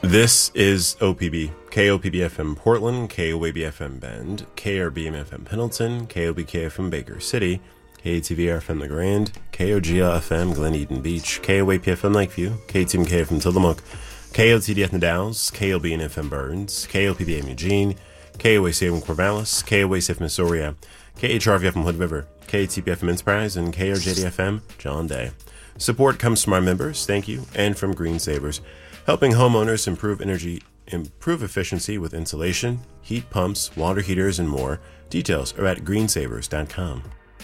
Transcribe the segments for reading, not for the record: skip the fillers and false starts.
This is OPB, KOPB-FM Portland, KOAB-FM Bend, KRBM-FM Pendleton, KOBK-FM Baker City, KATV-FM The Grand, KOGL-FM Glen Eden Beach, KOAP-FM Lakeview, KTMK-FM Tillamook, KOTD-FM Dalles, KLBN-FM Burns, KOPB-FM Eugene, KOAC-FM Corvallis, KOAC-FM Astoria, KHRV-FM Hood River, KTP-FM Enterprise, and KRJD-FM John Day. Support comes from our members, thank you, and from Green Savers, helping homeowners improve efficiency with insulation, heat pumps, water heaters, and more. Details are at greensavers.com.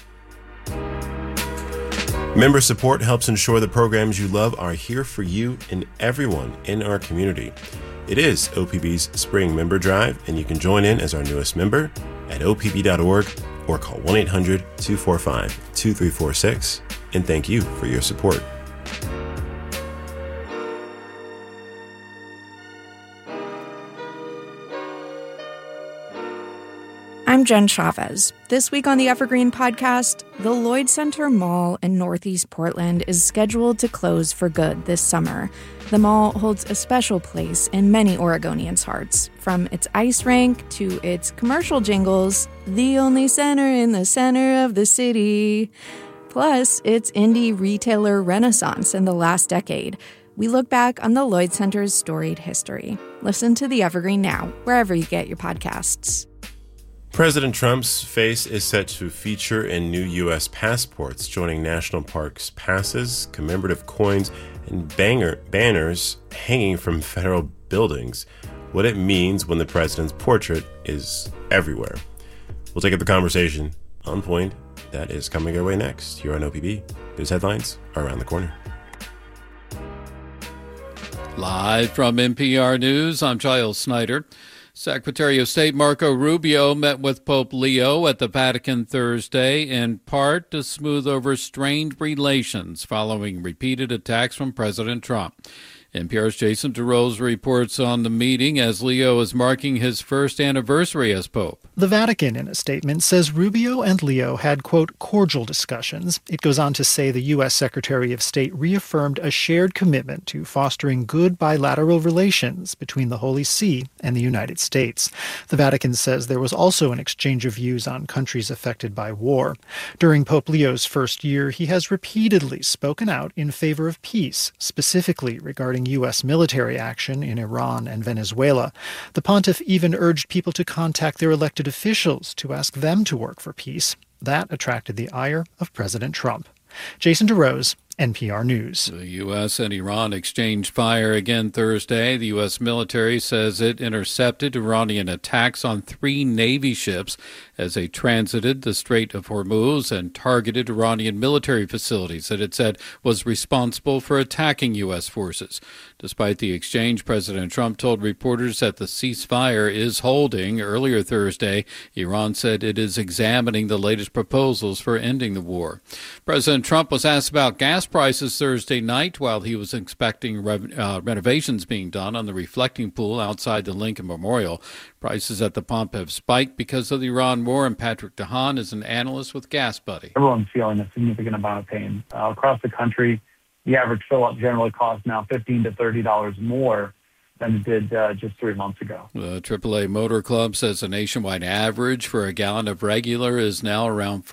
Member support helps ensure the programs you love are here for you and everyone in our community. It is OPB's Spring Member Drive, and you can join in as our newest member at opb.org or call 1-800-245-2346. And thank you for your support. I'm Jen Chavez. This week on the Evergreen Podcast, the Lloyd Center Mall in Northeast Portland is scheduled to close for good this summer. The mall holds a special place in many Oregonians' hearts, from its ice rink to its commercial jingles, the only center in the center of the city. Plus, its indie retailer renaissance in the last decade. We look back on the Lloyd Center's storied history. Listen to the Evergreen now, wherever you get your podcasts. President Trump's face is set to feature in new U.S. passports, joining national parks passes, commemorative coins, and banners hanging from federal buildings. What it means when the president's portrait is everywhere. We'll take up the conversation on point. That is coming our way next here on OPB. Those headlines are around the corner. Live from NPR News, I'm Giles Snyder. Secretary of State Marco Rubio met with Pope Leo at the Vatican Thursday, in part to smooth over strained relations following repeated attacks from President Trump. NPR's Jason DeRose reports on the meeting as Leo is marking his first anniversary as Pope. The Vatican, in a statement, says Rubio and Leo had, quote, cordial discussions. It goes on to say the U.S. Secretary of State reaffirmed a shared commitment to fostering good bilateral relations between the Holy See and the United States. The Vatican says there was also an exchange of views on countries affected by war. During Pope Leo's first year, he has repeatedly spoken out in favor of peace, specifically regarding U.S. military action in Iran and Venezuela. The pontiff even urged people to contact their elected officials to ask them to work for peace. That attracted the ire of President Trump. Jason DeRose, NPR News. The U.S. and Iran exchanged fire again Thursday. The U.S. military says it intercepted Iranian attacks on 3 Navy ships as they transited the Strait of Hormuz and targeted Iranian military facilities that it said was responsible for attacking U.S. forces. Despite the exchange, President Trump told reporters that the ceasefire is holding. Earlier Thursday, Iran said it is examining the latest proposals for ending the war. President Trump was asked about gas prices Thursday night while he was inspecting renovations being done on the reflecting pool outside the Lincoln Memorial. Prices at the pump have spiked because of the Iran war, and Patrick DeHaan is an analyst with Gas Buddy. Everyone's feeling a significant amount of pain. Across the country, the average fill-up generally costs now $15 to $30 more than it did just 3 months ago. The AAA Motor Club says the nationwide average for a gallon of regular is now around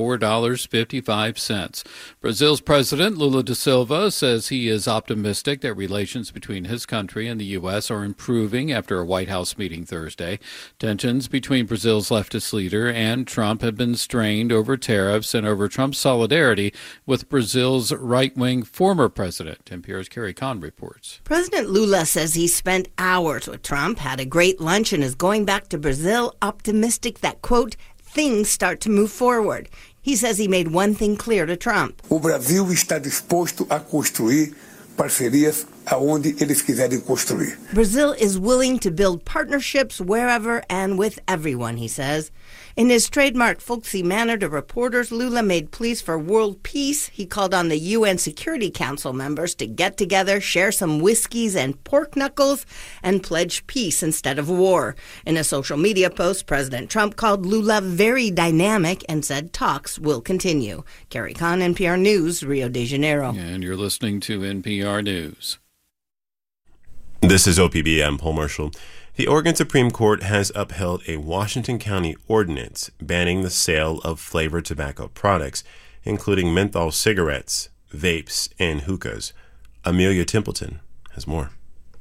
$4.55. Brazil's President Lula da Silva says he is optimistic that relations between his country and the U.S. are improving after a White House meeting Thursday. Tensions between Brazil's leftist leader and Trump have been strained over tariffs and over Trump's solidarity with Brazil's right-wing former president. NPR's Carrie Kahn reports. President Lula says he spent hours with Trump, had a great lunch, and is going back to Brazil optimistic that, quote, things start to move forward. He says he made one thing clear to Trump. O Brasil está disposto a construir parcerias aonde eles quiserem construir. Brazil is willing to build partnerships wherever and with everyone, he says. In his trademark folksy manner to reporters, Lula made pleas for world peace. He called on the UN Security Council members to get together, share some whiskeys and pork knuckles, and pledge peace instead of war. In a social media post, President Trump called Lula very dynamic and said talks will continue. Carrie Kahn, NPR News, Rio de Janeiro. And you're listening to NPR News. This is OPB. I'm Paul Marshall. The Oregon Supreme Court has upheld a Washington County ordinance banning the sale of flavored tobacco products, including menthol cigarettes, vapes, and hookahs. Amelia Templeton has more.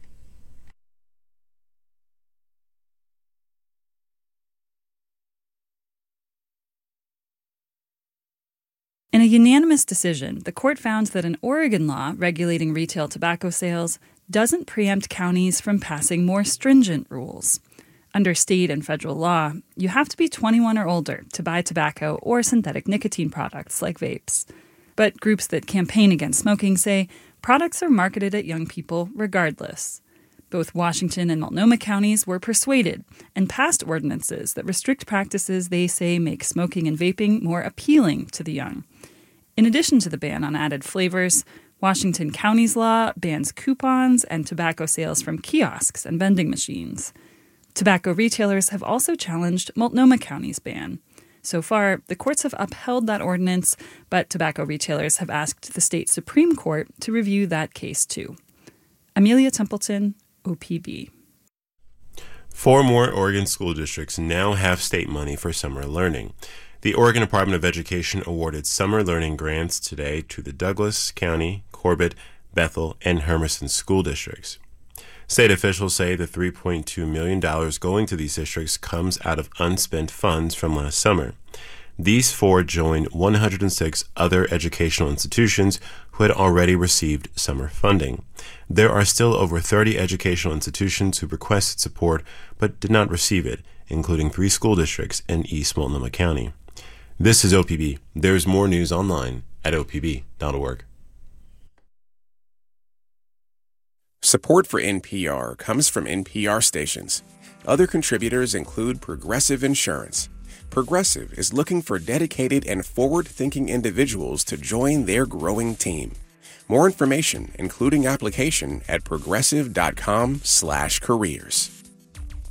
In a unanimous decision, the court found that an Oregon law regulating retail tobacco sales doesn't preempt counties from passing more stringent rules. Under state and federal law, you have to be 21 or older to buy tobacco or synthetic nicotine products like vapes. But groups that campaign against smoking say products are marketed at young people regardless. Both Washington and Multnomah counties were persuaded and passed ordinances that restrict practices they say make smoking and vaping more appealing to the young. In addition to the ban on added flavors, Washington County's law bans coupons and tobacco sales from kiosks and vending machines. Tobacco retailers have also challenged Multnomah County's ban. So far, the courts have upheld that ordinance, but tobacco retailers have asked the state Supreme Court to review that case too. Amelia Templeton, OPB. 4 more Oregon school districts now have state money for summer learning. The Oregon Department of Education awarded summer learning grants today to the Douglas County, Corbett, Bethel, and Hermiston school districts. State officials say the $3.2 million going to these districts comes out of unspent funds from last summer. These 4 joined 106 other educational institutions who had already received summer funding. There are still over 30 educational institutions who requested support but did not receive it, including 3 school districts in East Multnomah County. This is OPB. There's more news online at opb.org. Support for NPR comes from NPR stations. Other contributors include Progressive Insurance. Progressive is looking for dedicated and forward-thinking individuals to join their growing team. More information, including application, at progressive.com/careers.